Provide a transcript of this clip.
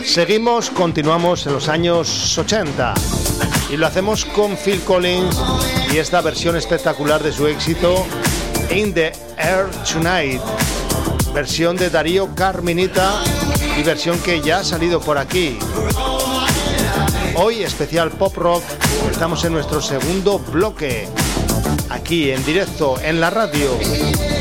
Continuamos en los años 80 y lo hacemos con Phil Collins y esta versión espectacular de su éxito In the Air Tonight, versión de Darío Carminita y versión que ya ha salido por aquí. Hoy especial pop rock, estamos en nuestro segundo bloque, aquí en directo en la radio.